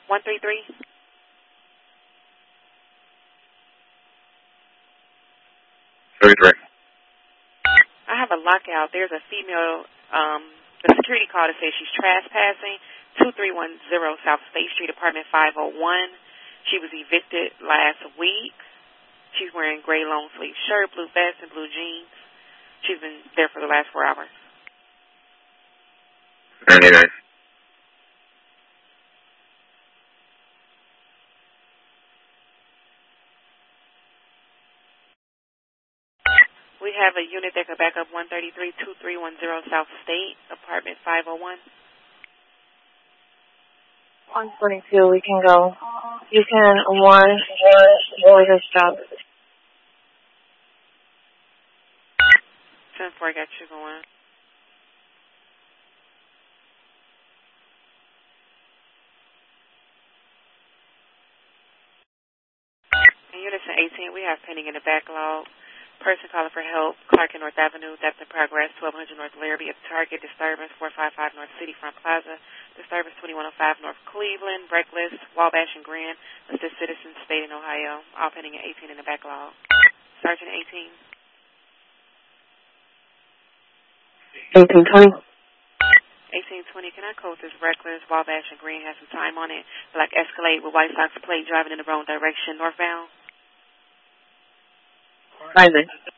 133. 33. I have a lockout. There's a female, the security call that says she's trespassing, 2310 South State Street, apartment 501. She was evicted last week. She's wearing gray long sleeve shirt, blue vest, and blue jeans. She's been there for the last 4 hours. 99. We have a unit that could back up 133-2310 South State, apartment 501. 122, we can go. You can, really good job. 10-4, got you going. In Unison 18, we have pending in the backlog. Person calling for help, Clark and North Avenue, depth in progress, 1200 North Larrabee at Target, disturbance 455 North City Front Plaza, disturbance 2105 North Cleveland, Breakless, Wabash and Grand, assist citizens, state in Ohio, all pending at 18 in the backlog. Sergeant 18. 1820. 1820, can I code this Reckless, Wabash and Green has some time on it, like Escalade with White Sox plate driving in the wrong direction, northbound? 90.